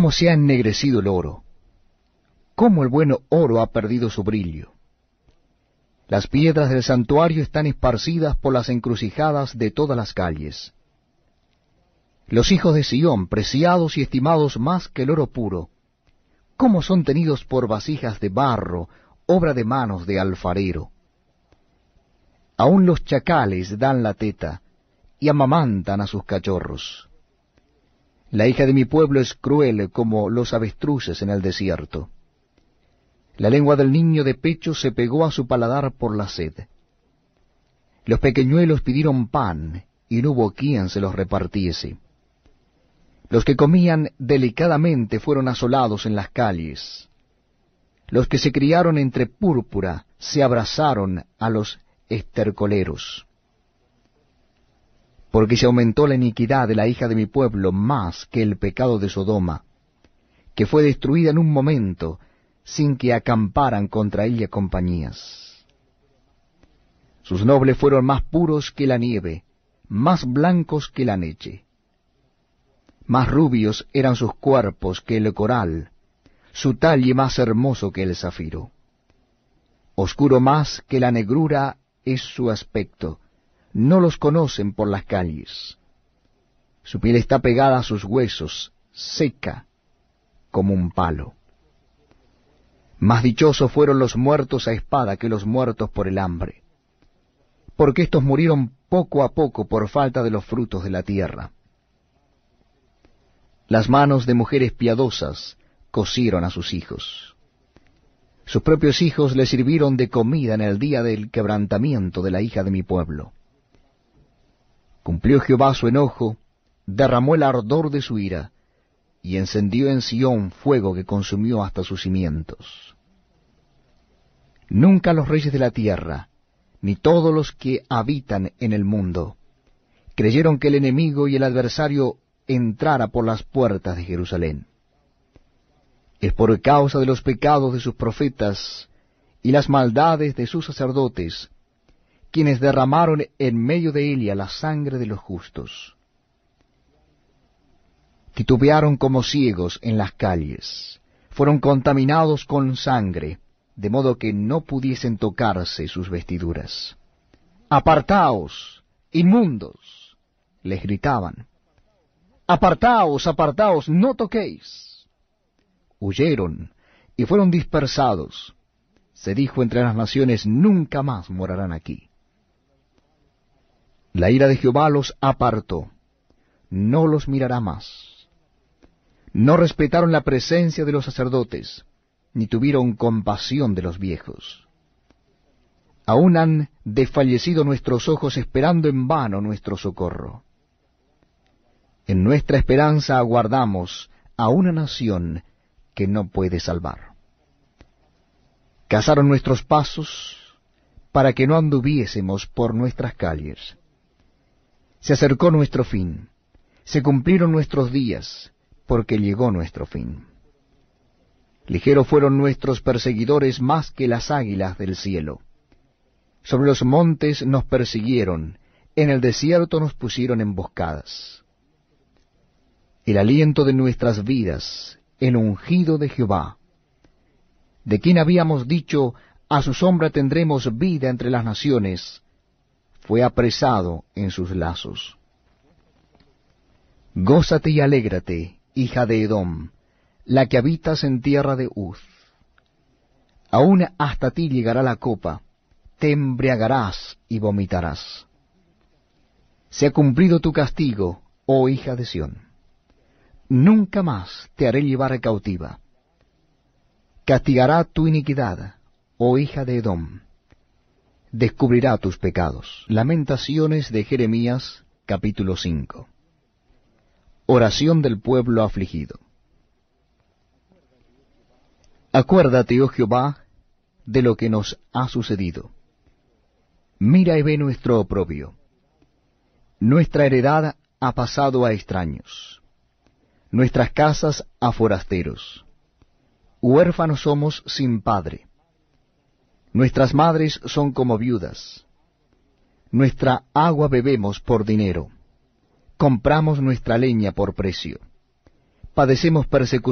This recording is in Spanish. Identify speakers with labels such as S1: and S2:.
S1: cómo se ha ennegrecido el oro, cómo el buen oro ha perdido su brillo. Las piedras del santuario están esparcidas por las encrucijadas de todas las calles. Los hijos de Sión, preciados y estimados más que el oro puro, cómo son tenidos por vasijas de barro, obra de manos de alfarero. Aun los chacales dan la teta y amamantan a sus cachorros. La hija de mi pueblo es cruel como los avestruces en el desierto. La lengua del niño de pecho se pegó a su paladar por la sed. Los pequeñuelos pidieron pan, y no hubo quien se los repartiese. Los que comían delicadamente fueron asolados en las calles. Los que se criaron entre púrpura se abrazaron a los estercoleros. Porque se aumentó la iniquidad de la hija de mi pueblo más que el pecado de Sodoma, que fue destruida en un momento, sin que acamparan contra ella compañías. Sus nobles fueron más puros que la nieve, más blancos que la leche. Más rubios eran sus cuerpos que el coral, su talle más hermoso que el zafiro. Oscuro más que la negrura es su aspecto, no los conocen por las calles. Su piel está pegada a sus huesos, seca como un palo. Más dichosos fueron los muertos a espada que los muertos por el hambre, porque éstos murieron poco a poco por falta de los frutos de la tierra. Las manos de mujeres piadosas cocieron a sus hijos. Sus propios hijos le sirvieron de comida en el día del quebrantamiento de la hija de mi pueblo. Cumplió Jehová su enojo, derramó el ardor de su ira, y encendió en Sión fuego que consumió hasta sus cimientos. Nunca los reyes de la tierra, ni todos los que habitan en el mundo, creyeron que el enemigo y el adversario entrara por las puertas de Jerusalén. Es por causa de los pecados de sus profetas y las maldades de sus sacerdotes, quienes derramaron en medio de ella la sangre de los justos. Titubearon como ciegos en las calles, fueron contaminados con sangre, de modo que no pudiesen tocarse sus vestiduras. «Apartaos, inmundos», les gritaban. «Apartaos, apartaos, no toquéis». Huyeron y fueron dispersados. Se dijo entre las naciones, nunca más morarán aquí. La ira de Jehová los apartó, no los mirará más. No respetaron la presencia de los sacerdotes, ni tuvieron compasión de los viejos. Aún han desfallecido nuestros ojos esperando en vano nuestro socorro. En nuestra esperanza aguardamos a una nación que no puede salvar. Cazaron nuestros pasos para que no anduviésemos por nuestras calles. Se acercó nuestro fin, se cumplieron nuestros días, porque llegó nuestro fin. Ligeros fueron nuestros perseguidores más que las águilas del cielo. Sobre los montes nos persiguieron, en el desierto nos pusieron emboscadas. El aliento de nuestras vidas, el ungido de Jehová, de quien habíamos dicho, a su sombra tendremos vida entre las naciones, fue apresado en sus lazos. Gózate y alégrate, hija de Edom, la que habitas en tierra de Uz. Aún hasta ti llegará la copa, te embriagarás y vomitarás. Se ha cumplido tu castigo, oh hija de Sión. Nunca más te haré llevar cautiva. Castigará tu iniquidad, oh hija de Edom. Descubrirá tus pecados. Lamentaciones de Jeremías, capítulo 5. Oración del pueblo afligido. Acuérdate, oh Jehová, de lo que nos ha sucedido. Mira y ve nuestro oprobio. Nuestra heredad ha pasado a extraños, nuestras casas a forasteros. Huérfanos somos sin padre. Nuestras madres son como viudas. Nuestra agua bebemos por dinero. Compramos nuestra leña por precio. Padecemos persecución